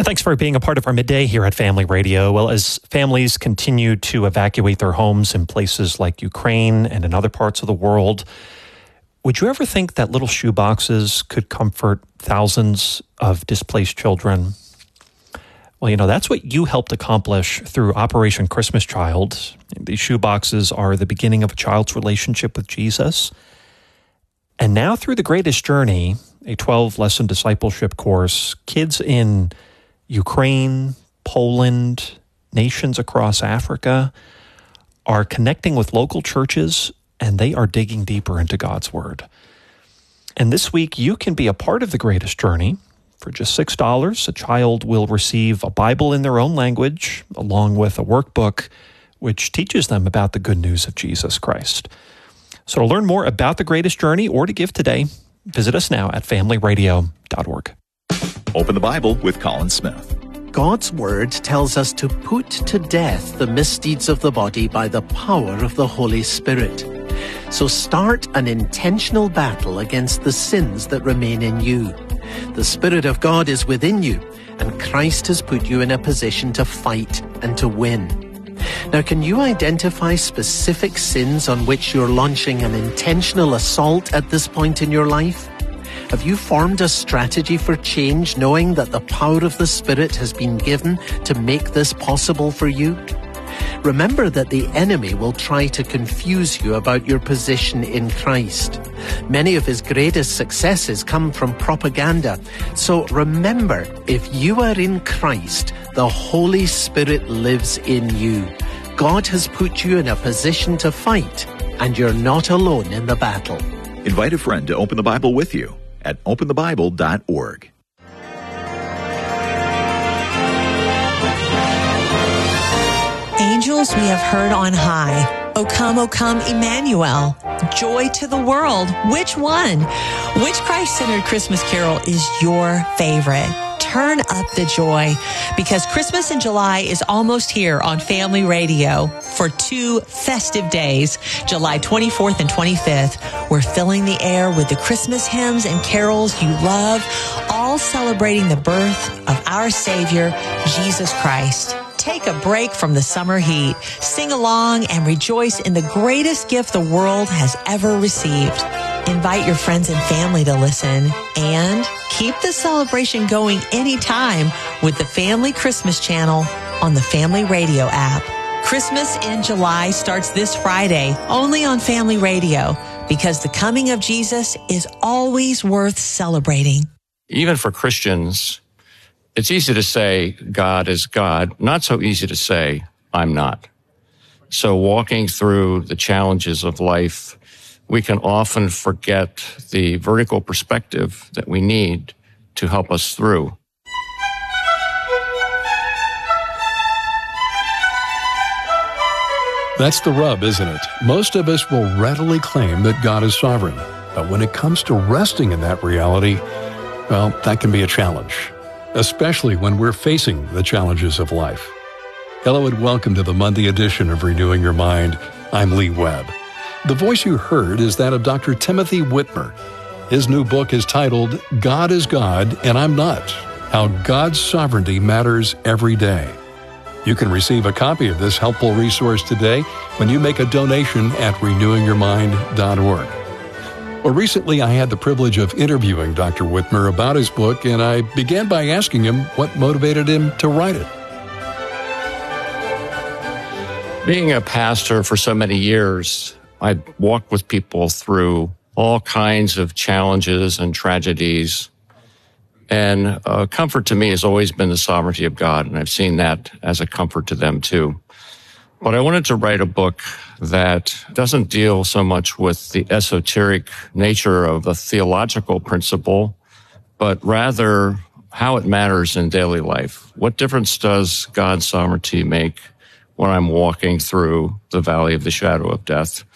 Thanks for being a part of our midday here at Family Radio. Well, as families continue to evacuate their homes in places like Ukraine and in other parts of the world, would you ever think that little shoe boxes could comfort thousands of displaced children? Well, that's what you helped accomplish through Operation Christmas Child. These shoe boxes are the beginning of a child's relationship with Jesus. And now through The Greatest Journey, a 12-lesson discipleship course, kids in Ukraine, Poland, nations across Africa are connecting with local churches, and they are digging deeper into God's Word. And this week, you can be a part of The Greatest Journey. For just $6, a child will receive a Bible in their own language, along with a workbook which teaches them about the good news of Jesus Christ. So to learn more about The Greatest Journey or to give today, visit us now at familyradio.org. Open the Bible with Colin Smith. God's Word tells us to put to death the misdeeds of the body by the power of the Holy Spirit. So start an intentional battle against the sins that remain in you. The Spirit of God is within you, and Christ has put you in a position to fight and to win. Now, can you identify specific sins on which you're launching an intentional assault at this point in your life? Have you formed a strategy for change, knowing that the power of the Spirit has been given to make this possible for you? Remember that the enemy will try to confuse you about your position in Christ. Many of his greatest successes come from propaganda. So remember, if you are in Christ, the Holy Spirit lives in you. God has put you in a position to fight, and you're not alone in the battle. Invite a friend to open the Bible with you at openthebible.org. Angels we have heard on high. O come, Emmanuel. Joy to the world. Which one? Which Christ-centered Christmas carol is your favorite? Turn up the joy, because Christmas in July is almost here on Family Radio for 2 festive days, July 24th and 25th. We're filling the air with the Christmas hymns and carols you love, all celebrating the birth of our Savior, Jesus Christ. Take a break from the summer heat, sing along, and rejoice in the greatest gift the world has ever received. Invite your friends and family to listen, and keep the celebration going anytime with the Family Christmas Channel on the Family Radio app. Christmas in July starts this Friday, only on Family Radio, because the coming of Jesus is always worth celebrating. Even for Christians, it's easy to say God is God, not so easy to say I'm not. So walking through the challenges of life, we can often forget the vertical perspective that we need to help us through. That's the rub, isn't it? Most of us will readily claim that God is sovereign. But when it comes to resting in that reality, well, that can be a challenge, especially when we're facing the challenges of life. Hello and welcome to the Monday edition of Renewing Your Mind. I'm Lee Webb. The voice you heard is that of Dr. Timothy Whitmer. His new book is titled, God is God and I'm Not: How God's Sovereignty Matters Every Day. You can receive a copy of this helpful resource today when you make a donation at renewingyourmind.org. Well, recently I had the privilege of interviewing Dr. Whitmer about his book, and I began by asking him what motivated him to write it. Being a pastor for so many years, I walked with people through all kinds of challenges and tragedies. And a comfort to me has always been the sovereignty of God, and I've seen that as a comfort to them too. But I wanted to write a book that doesn't deal so much with the esoteric nature of a theological principle, but rather how it matters in daily life. What difference does God's sovereignty make when I'm walking through the valley of the shadow of death?